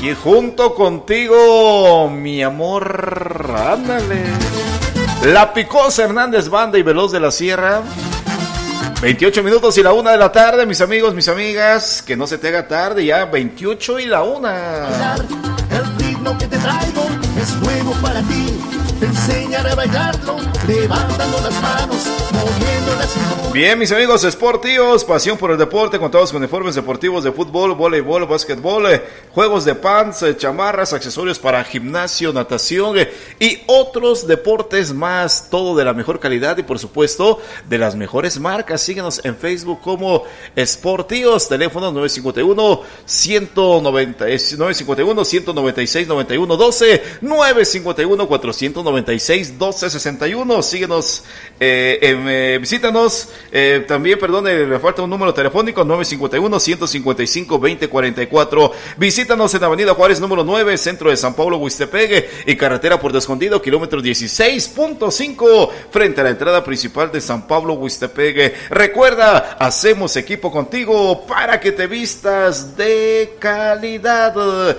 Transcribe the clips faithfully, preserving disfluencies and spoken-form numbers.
Aquí junto contigo, mi amor, ándale. La Picosa Hernández Banda y Veloz de la Sierra. veintiocho minutos y la una de la tarde, mis amigos, mis amigas. Que no se te haga tarde, ya veintiocho y la una. El ritmo que te traigo es nuevo para ti. Te enseñaré a bailarlo, levantando las manos, moviendo la cintura. Bien, mis amigos esportivos, pasión por el deporte, contados con uniformes deportivos de fútbol, voleibol, básquetbol, eh, juegos de pants, eh, chamarras, accesorios para gimnasio, natación eh, y otros deportes más, todo de la mejor calidad y por supuesto de las mejores marcas. Síguenos en Facebook como Sportivos, teléfono nueve cinco uno, uno nueve uno, ciento noventa y seis, noventa y uno doce, nueve cinco uno, cuatrocientos noventa y seis, doce sesenta y uno. Síguenos, eh, eh, visítanos. Eh, también, perdón, eh, le falta un número telefónico, nueve cinco uno, ciento cincuenta y cinco, veinte cuarenta y cuatro. Visítanos en Avenida Juárez número nueve, centro de San Pablo, Huixtepegue, y carretera Puerto Escondido, kilómetro dieciséis punto cinco, frente a la entrada principal de San Pablo, Huixtepegue. Recuerda, hacemos equipo contigo para que te vistas de calidad.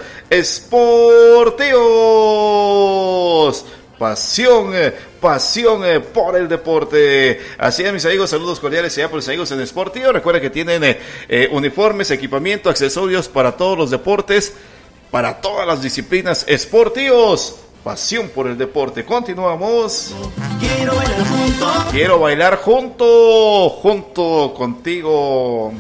Esportivos, pasión, pasión por el deporte. Así es, mis amigos, saludos cordiales allá por los amigos en Sportivo. Recuerda que tienen eh, eh, uniformes, equipamiento, accesorios para todos los deportes, para todas las disciplinas. Sportivos, pasión por el deporte. Continuamos. Quiero bailar junto. Quiero bailar junto, junto contigo.